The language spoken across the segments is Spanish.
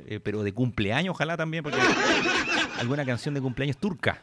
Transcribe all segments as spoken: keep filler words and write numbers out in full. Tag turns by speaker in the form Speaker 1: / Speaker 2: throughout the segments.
Speaker 1: eh, pero de cumpleaños ojalá también, porque alguna canción de cumpleaños turca.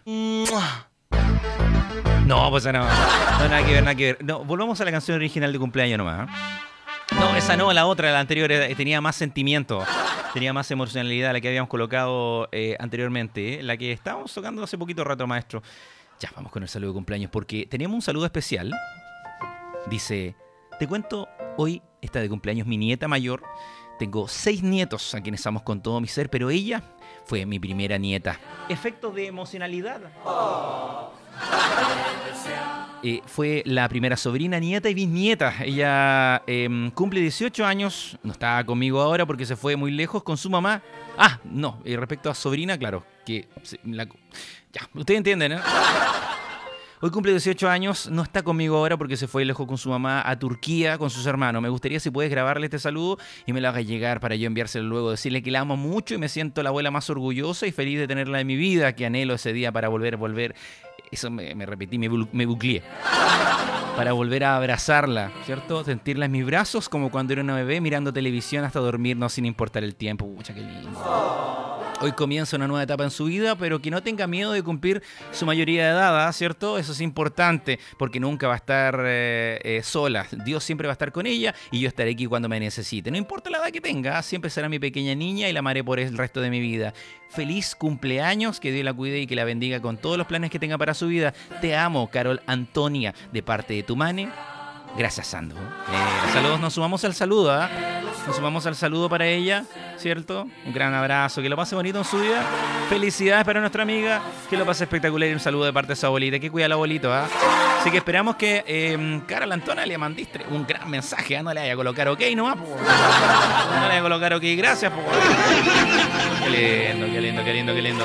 Speaker 1: No, pues no, no, nada que ver, nada que ver. No, volvamos a la canción original de cumpleaños nomás. ¿eh? No, esa no, la otra, la anterior, era, tenía más sentimiento, tenía más emocionalidad, la que habíamos colocado eh, anteriormente, ¿eh? La que estábamos tocando hace poquito rato, maestro. Ya, vamos con el saludo de cumpleaños, porque teníamos un saludo especial. Dice, te cuento, hoy está de cumpleaños mi nieta mayor. Tengo seis nietos a quienes amo con todo mi ser, pero ella fue mi primera nieta. Efectos de emocionalidad. Oh. Eh, fue la primera sobrina, nieta y bisnieta. Ella eh, cumple dieciocho años, no está conmigo ahora porque se fue muy lejos con su mamá. Ah, no, eh, respecto a sobrina, claro, que se, la, ya, ustedes entienden, ¿eh? Hoy cumple dieciocho años, no está conmigo ahora porque se fue lejos con su mamá a Turquía con sus hermanos. Me gustaría si puedes grabarle este saludo y me lo hagas llegar para yo enviárselo luego, decirle que la amo mucho y me siento la abuela más orgullosa y feliz de tenerla en mi vida, que anhelo ese día para volver, volver. Eso me, me repetí, me, bu- me bucleé. Para volver a abrazarla, ¿cierto? Sentirla en mis brazos como cuando era una bebé mirando televisión hasta dormirnos sin importar el tiempo. Pucha, qué lindo. Hoy comienza una nueva etapa en su vida, pero que no tenga miedo de cumplir su mayoría de edad, ¿cierto? Eso es importante, porque nunca va a estar eh, eh, sola. Dios siempre va a estar con ella y yo estaré aquí cuando me necesite. No importa la edad que tenga, siempre será mi pequeña niña y la amaré por el resto de mi vida. Feliz cumpleaños, que Dios la cuide y que la bendiga con todos los planes que tenga para su vida. Te amo, Carol Antonia, de parte de tu mane. Gracias, Sandro. Eh, saludos, nos sumamos al saludo, ¿eh? Nos sumamos al saludo para ella, ¿cierto? Un gran abrazo, que lo pase bonito en su vida. Felicidades para nuestra amiga, que lo pase espectacular y un saludo de parte de su abuelita. Que cuida al abuelito, ¿ah? ¿eh? Así que esperamos que eh, Carol Antonia le mandiste un gran mensaje, ¿eh? No le vaya a colocar ok nomás, po. No le vaya a colocar ok, gracias, po. Qué lindo, qué lindo, qué lindo, qué lindo.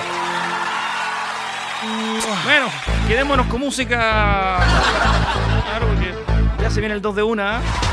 Speaker 1: Bueno, quedémonos con música. Claro, porque ya se viene el dos de una, ¿eh?